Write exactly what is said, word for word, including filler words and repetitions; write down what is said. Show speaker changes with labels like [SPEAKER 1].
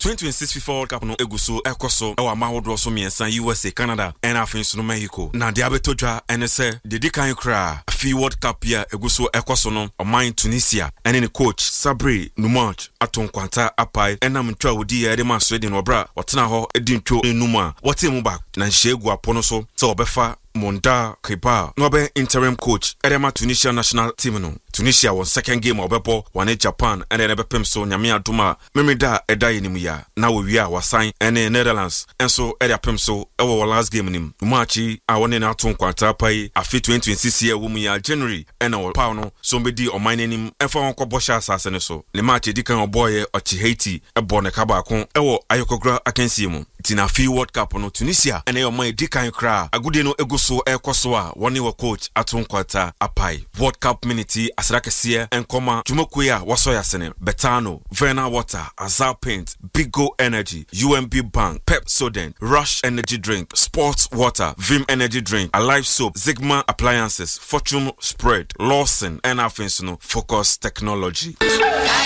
[SPEAKER 1] twenty twenty-six FIFA World Cup no eguso ekoso e wa mahodro so miensan U S A, Canada, and afins no Mexico. Na dia betodwa ene se de di kan kra FIFA World Cup ya eguso ekoso no oman Tunisia ene ne coach Sabri Numach aton kwanta apai enam ntwa wodi ya de ma Sweden obra watena ho edi ntwo enuma wote mu back na nhegu apono so se obefa Monda Kripa no be interim coach Edema Tunisia national team no. Tunisia won second game obebo wane Japan ene ebe pem so nyame aduma memeda eda yenim ya na wo wi a wasan ene Netherlands enso ede pem so e wo last game nim machi a woni na aton kwanta pai afi twenty twenty-six year wo mu ya January ene wo paw no so bedi oman nim efa won kobosha asase ne so le match di kan oboye ochi Haiti e bo ne kaba kon e wo ayokogura akansi mu tina FIFA World Cup no Tunisia ene oman di kan kra agude no eguso ekoso a woni wo coach aton kwanta apai World Cup minute asrakese enkoma jumokuya wasoya sene Betano Verna Water Azar Paint Bigo Energy U M B Bank Pepsodent Rush Energy Drink Sports Water Vim Energy Drink Alive Soap Zigma Appliances Fortune Spread Lawson and Afins no Focus Technology.